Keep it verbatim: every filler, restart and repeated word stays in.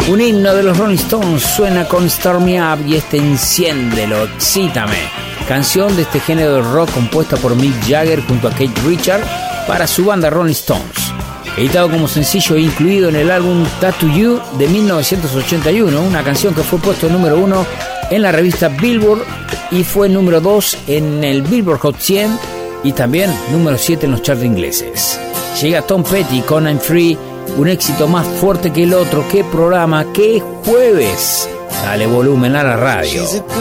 Un himno de los Rolling Stones suena con Start Me Up y este Enciéndelo, Excítame, canción de este género de rock compuesta por Mick Jagger junto a Keith Richards para su banda Rolling Stones. Editado como sencillo e incluido en el álbum Tattoo You de mil novecientos ochenta y uno, una canción que fue puesto número uno en la revista Billboard y fue número dos en el Billboard Hot cien y también número siete en los charts ingleses. Llega Tom Petty con I'm Free, un éxito más fuerte que el otro. ¿Qué programa? ¿Qué jueves? Dale volumen a la radio.